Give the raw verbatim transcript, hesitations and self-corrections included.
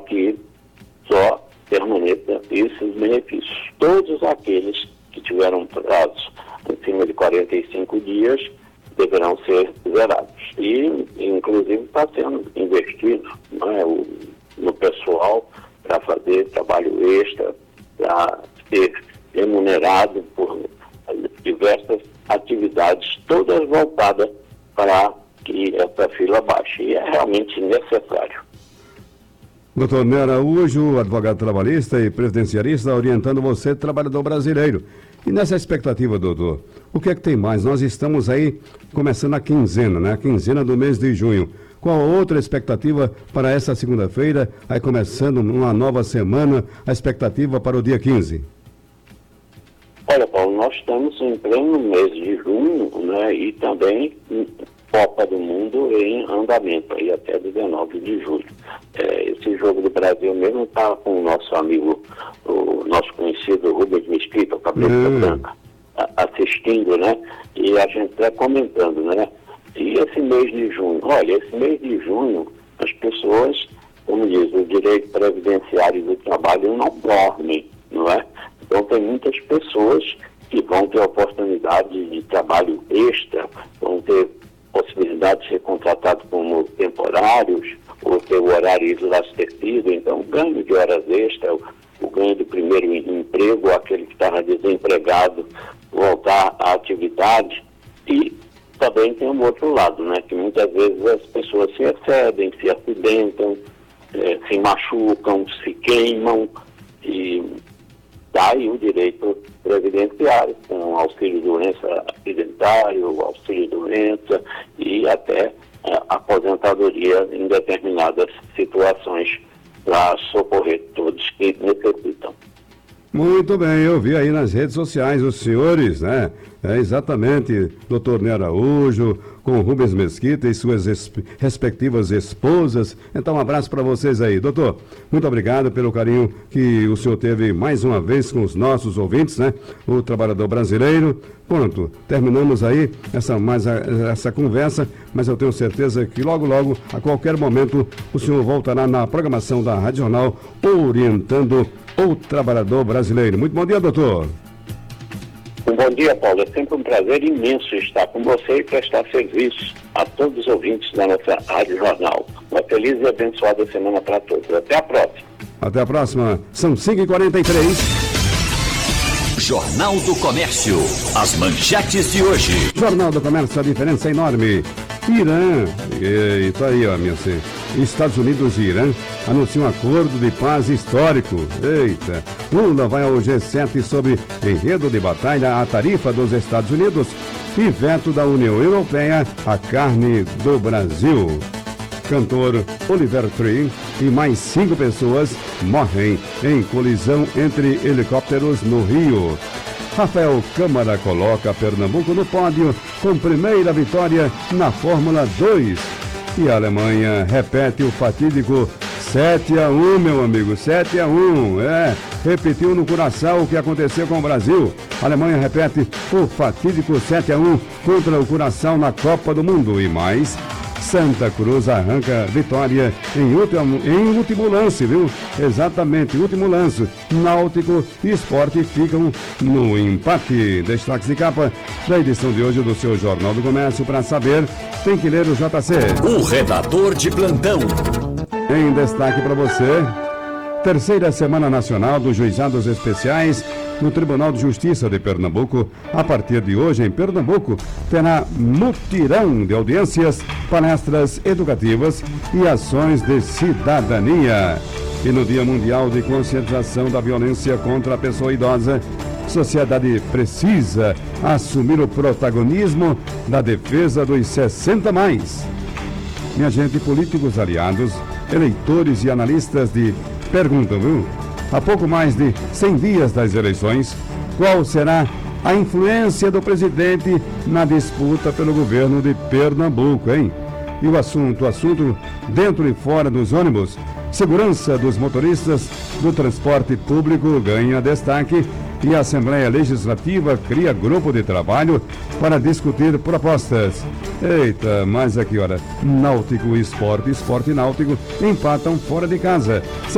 que só permaneçam esses benefícios. Todos aqueles que tiveram prazo acima de quarenta e cinco dias deverão ser zerados. E, inclusive, está sendo investido, não é, o, no pessoal para fazer trabalho extra, para ser remunerado por diversas atividades, todas voltadas para que essa fila baixe. E é realmente necessário. Doutor Ney Araújo, advogado trabalhista e previdenciarista, orientando você, trabalhador brasileiro. E nessa expectativa, doutor, o que é que tem mais? Nós estamos aí começando a quinzena, né? A quinzena do mês de junho. Qual a outra expectativa para essa segunda-feira? Aí começando uma nova semana, a expectativa para o dia quinze. Olha, Paulo, nós estamos em pleno mês de junho, né? E também Copa do Mundo em andamento, aí até dezenove de julho. É, esse jogo do Brasil mesmo está com o nosso amigo, o nosso conhecido Rubens Mesquita, o cabeça hum. branca, assistindo, né? E a gente está comentando, né? E esse mês de junho, olha, esse mês de junho, as pessoas, como diz, o direito previdenciário do trabalho não dormem, não é? Então tem muitas pessoas que vão ter oportunidade de trabalho extra, vão ter possibilidade de ser contratados como temporários, ou ter o horário exercido, então o ganho de horas extras, o, o ganho do primeiro emprego, aquele que estava desempregado, voltar à atividade. E também tem um outro lado, né, que muitas vezes as pessoas se excedem, se acidentam, eh, se machucam, se queimam, e dá aí o direito previdenciário, com auxílio-doença acidentário, auxílio-doença e até eh, aposentadoria em determinadas situações para socorrer todos que necessitam. Muito bem, eu vi aí nas redes sociais os senhores, né? É exatamente, doutor Ney Araújo, com Rubens Mesquita e suas esp- respectivas esposas. Então, um abraço para vocês aí. Doutor, muito obrigado pelo carinho que o senhor teve mais uma vez com os nossos ouvintes, né? O trabalhador brasileiro. Pronto, terminamos aí essa, mais a, essa conversa, mas eu tenho certeza que logo, logo, a qualquer momento, o senhor voltará na programação da Rádio Jornal, orientando o trabalhador brasileiro. Muito bom dia, doutor. Um bom dia, Paulo. É sempre um prazer imenso estar com você e prestar serviço a todos os ouvintes da nossa Rádio Jornal. Uma feliz e abençoada semana para todos. Até a próxima. Até a próxima. São cinco e quarenta e três. Jornal do Comércio. As manchetes de hoje. Jornal do Comércio, a diferença é enorme. Irã, e tá aí, ó, minha senhora. Estados Unidos e Irã anunciam um acordo de paz histórico. Eita! Lula vai ao G sete sobre enredo de batalha à tarifa dos Estados Unidos e veto da União Europeia à carne do Brasil. Cantor Oliver Tree e mais cinco pessoas morrem em colisão entre helicópteros no Rio. Rafael Câmara coloca Pernambuco no pódio com primeira vitória na Fórmula dois. E a Alemanha repete o fatídico sete a um, meu amigo, sete a um. É, repetiu no Curaçao o que aconteceu com o Brasil. A Alemanha repete o fatídico sete a um contra o Curaçao na Copa do Mundo. E mais, Santa Cruz arranca vitória em último, em último lance, viu? Exatamente, último lance. Náutico e Sport ficam no empate. Destaques de capa da edição de hoje do seu Jornal do Comércio. Para saber, tem que ler o J C. O redator de plantão. Em destaque para você, terceira Semana Nacional dos Juizados Especiais no Tribunal de Justiça de Pernambuco. A partir de hoje, em Pernambuco, terá mutirão de audiências, palestras educativas e ações de cidadania. E no Dia Mundial de Conscientização da Violência contra a Pessoa Idosa, a sociedade precisa assumir o protagonismo da defesa dos sessenta mais. Minha gente, políticos aliados, eleitores e analistas de perguntam, viu? Há pouco mais de cem dias das eleições, qual será a influência do presidente na disputa pelo governo de Pernambuco, hein? E o assunto, o assunto dentro e fora dos ônibus, segurança dos motoristas do transporte público ganha destaque e a Assembleia Legislativa cria grupo de trabalho para discutir propostas. Eita, mas aqui, olha, Náutico e Esporte, Esporte e Náutico empatam fora de casa.